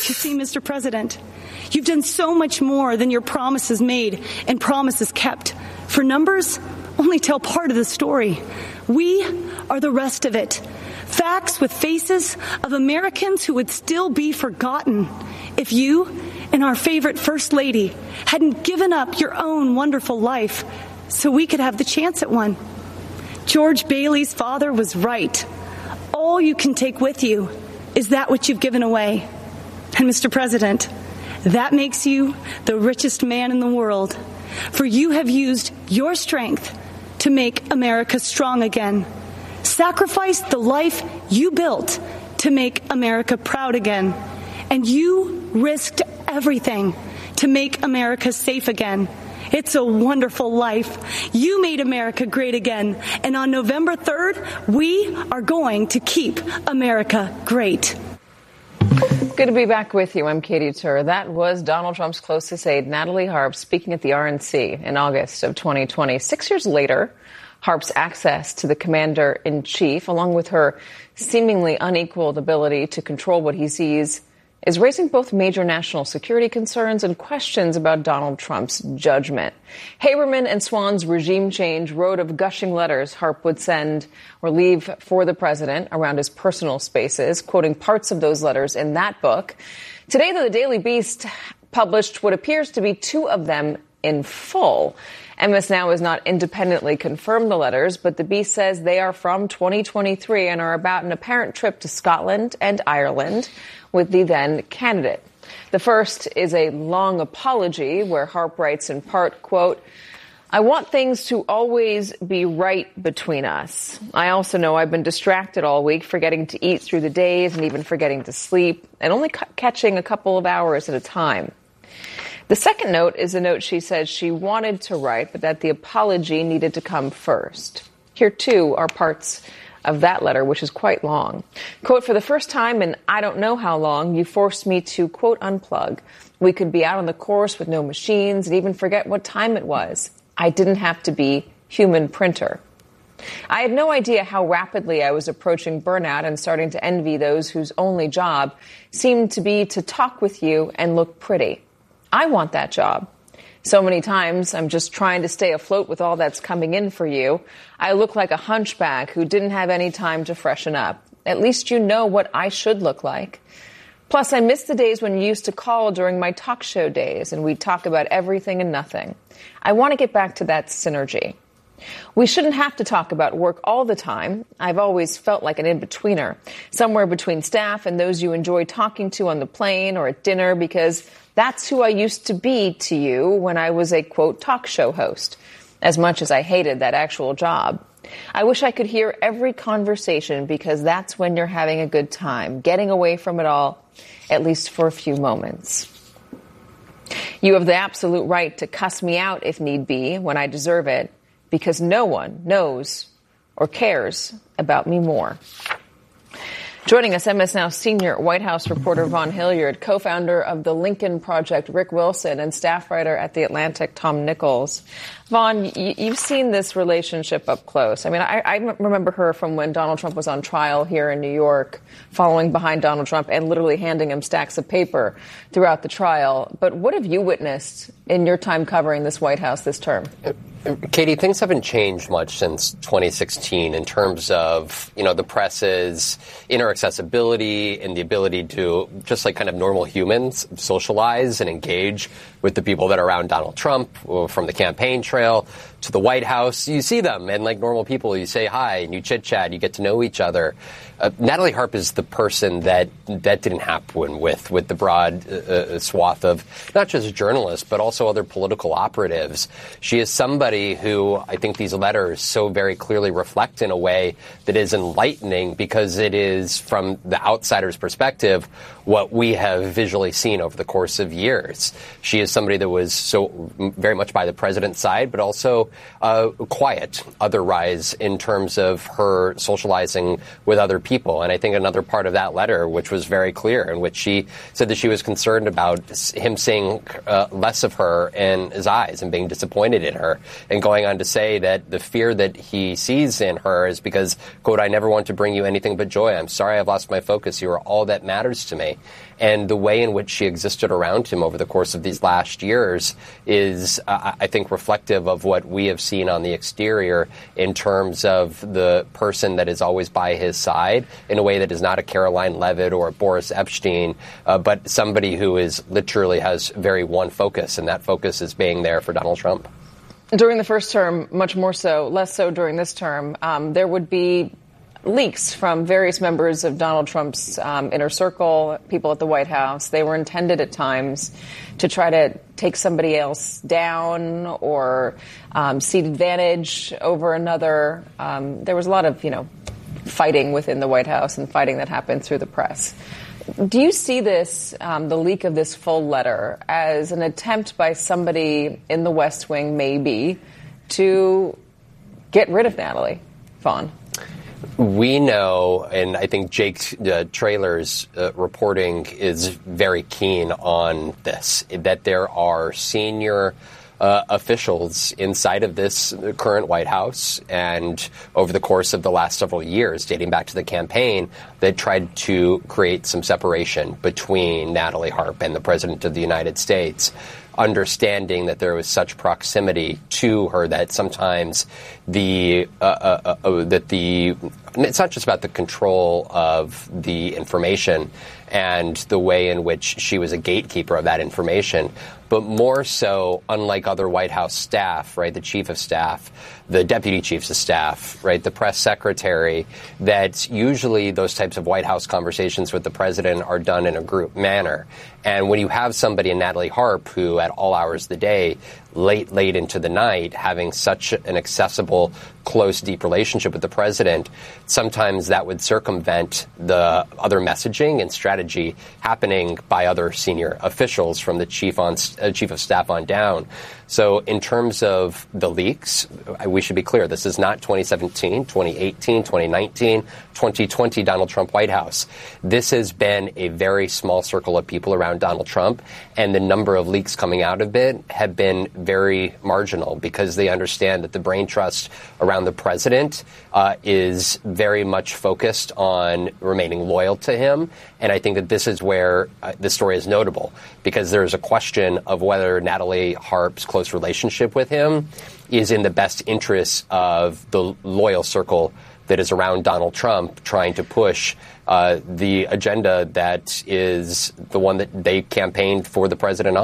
You see, Mr. President, you've done so much more than your promises made and promises kept. For numbers only tell part of the story. We are the rest of it. Facts with faces of Americans who would still be forgotten if you and our favorite First Lady hadn't given up your own wonderful life so we could have the chance at one. George Bailey's father was right. All you can take with you is that which you've given away. And Mr. President, that makes you the richest man in the world, for you have used your strength to make America strong again. Sacrificed the life you built to make America proud again. And you risked everything to make America safe again. It's a wonderful life. You made America great again. And on November 3rd, we are going to keep America great. Good to be back with you. I'm Katie Tur. That was Donald Trump's closest aide, Natalie Harp, speaking at the RNC in August of 2020. 6 years later, Harp's access to the commander-in-chief, along with her seemingly unequaled ability to control what he sees, is raising both major national security concerns and questions about Donald Trump's judgment. Haberman and Swan's regime change wrote of gushing letters Harp would send or leave for the president around his personal spaces, quoting parts of those letters in that book. Today, the Daily Beast published what appears to be 2 of them in full. MS Now has not independently confirmed the letters, but the Beast says they are from 2023 and are about an apparent trip to Scotland and Ireland with the then candidate. The first is a long apology where Harp writes in part, quote, "I want things to always be right between us. I also know I've been distracted all week, forgetting to eat through the days and even forgetting to sleep and only catching a couple of hours at a time." The second note is a note she says she wanted to write, but that the apology needed to come first. Here, too, are parts of that letter, which is quite long. Quote, "For the first time in I don't know how long, you forced me to, quote, unplug. We could be out on the course with no machines and even forget what time it was. I didn't have to be human printer. I had no idea how rapidly I was approaching burnout and starting to envy those whose only job seemed to be to talk with you and look pretty. I want that job. So many times I'm just trying to stay afloat with all that's coming in for you. I look like a hunchback who didn't have any time to freshen up. At least you know what I should look like. Plus, I miss the days when you used to call during my talk show days and we'd talk about everything and nothing. I want to get back to that synergy. We shouldn't have to talk about work all the time. I've always felt like an in-betweener, somewhere between staff and those you enjoy talking to on the plane or at dinner, because that's who I used to be to you when I was a, quote, talk show host, as much as I hated that actual job. I wish I could hear every conversation because that's when you're having a good time, getting away from it all, at least for a few moments. You have the absolute right to cuss me out if need be when I deserve it, because no one knows or cares about me more. Joining us, MS Now senior White House reporter Vaughn Hilliard, co-founder of the Lincoln Project, Rick Wilson, and staff writer at The Atlantic, Tom Nichols. Vaughn, you've seen this relationship up close. I mean, I remember her from when Donald Trump was on trial here in New York, following behind Donald Trump and literally handing him stacks of paper throughout the trial. But what have you witnessed in your time covering this White House this term? Katie, things haven't changed much since 2016 in terms of, the press's inaccessibility and the ability to, just like kind of normal humans, socialize and engage with the people that are around Donald Trump, from the campaign trail to the White House. You see them, and like normal people, you say hi and you chit-chat, you get to know each other. Natalie Harp is the person that didn't happen with the broad swath of not just journalists, but also other political operatives. She is somebody who I think these letters so very clearly reflect in a way that is enlightening, because it is, from the outsider's perspective, what we have visually seen over the course of years. She is somebody that was so very much by the president's side, but also quiet otherwise in terms of her socializing with other people. And I think another part of that letter, which was very clear, in which she said that she was concerned about him seeing less of her in his eyes and being disappointed in her, and going on to say that the fear that he sees in her is because, quote, "I never want to bring you anything but joy. I'm sorry I've lost my focus. You are all that matters to me." And the way in which she existed around him over the course of these last years is, I think, reflective of what we have seen on the exterior in terms of the person that is always by his side in a way that is not a Caroline Levitt or a Boris Epstein, but somebody who is literally has very one focus, and that focus is being there for Donald Trump. During the first term, much more so, less so during this term, there would be leaks from various members of Donald Trump's inner circle, people at the White House. They were intended at times to try to take somebody else down or cede advantage over another. There was a lot of, fighting within the White House and fighting that happened through the press. Do you see this, the leak of this full letter, as an attempt by somebody in the West Wing, maybe, to get rid of Natalie Vaughn? We know, and I think Jake Traylor's reporting is very keen on this, that there are senior officials inside of this current White House and over the course of the last several years, dating back to the campaign, that tried to create some separation between Natalie Harp and the President of the United States, understanding that there was such proximity to her that sometimes it's not just about the control of the information and the way in which she was a gatekeeper of that information, but more so, unlike other White House staff, right, the chief of staff, the deputy chiefs of staff, right, the press secretary, that usually those types of White House conversations with the president are done in a group manner. And when you have somebody in Natalie Harp who at all hours of the day, late into the night, having such an accessible, close, deep relationship with the president, sometimes that would circumvent the other messaging and strategy happening by other senior officials from the chief of staff on down. So in terms of the leaks, we should be clear. This is not 2017, 2018, 2019, 2020 Donald Trump White House. This has been a very small circle of people around Donald Trump, and the number of leaks coming out of it have been very marginal because they understand that the brain trust around the president is very much focused on remaining loyal to him. And I think that this is where this story is notable, because there's a question of whether Natalie Harp's close relationship with him is in the best interest of the loyal circle that is around Donald Trump, trying to push the agenda that is the one that they campaigned for the president on.